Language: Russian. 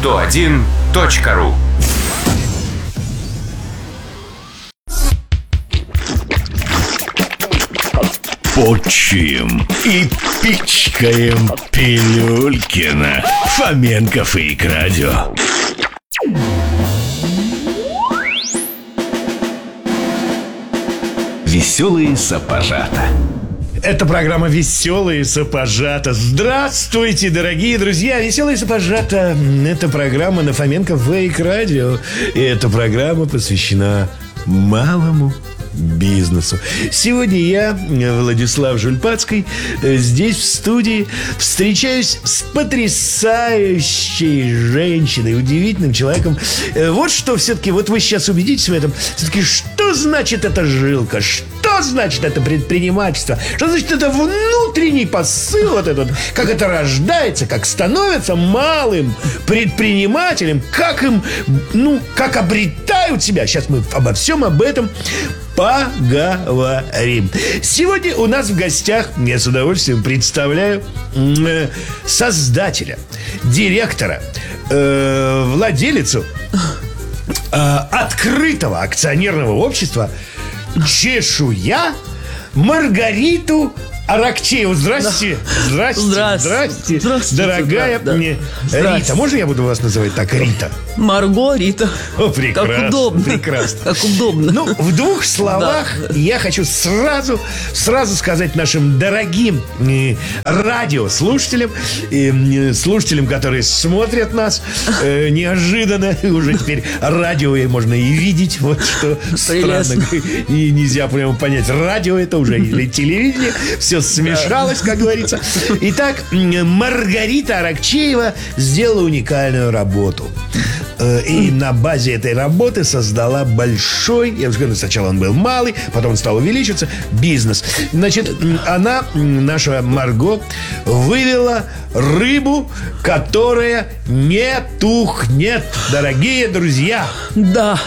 101.ru. Почуем и пичкаем Пилюлькина. Фоменко Фейк Радио. Веселые сапожата. Это программа «Веселые сапожата». Здравствуйте, дорогие друзья! «Веселые сапожата» – это программа на Фоменко Фейк Радио. И эта программа посвящена малому бизнесу. Сегодня я, Владислав Жульпацкий, здесь в студии встречаюсь с потрясающей женщиной, удивительным человеком. Вот что все-таки, вот вы сейчас убедитесь в этом. Все-таки что значит эта жилка? Что значит это предпринимательство? Что значит это внутренний посыл вот этот? Как это рождается? Как становится малым предпринимателем? Как им, как обретают себя? Сейчас мы обо всем об этом поговорим. Сегодня у нас в гостях, я с удовольствием представляю, создателя, директора, владелицу открытого акционерного общества «Чешуя» Маргариту Аракчееву. Здрасте. Здрасте. Дорогая мне Рита. Можно я буду вас называть так, Рита? Марго, Рита. О, прекрасно. Как удобно. Прекрасно. Как удобно. В двух словах я хочу сразу сказать нашим дорогим радиослушателям, слушателям, которые смотрят нас неожиданно. Уже теперь радио можно и видеть. Вот что странно. И нельзя прямо понять, радио это уже или телевидение. Все смешалось, как говорится. Итак, Маргарита Аракчеева сделала уникальную работу. И на базе этой работы создала большой, я уже говорю, сначала он был малый, потом он стал увеличиваться, бизнес. Значит, она, наша Марго, вывела рыбу, которая не тухнет, дорогие друзья. Да.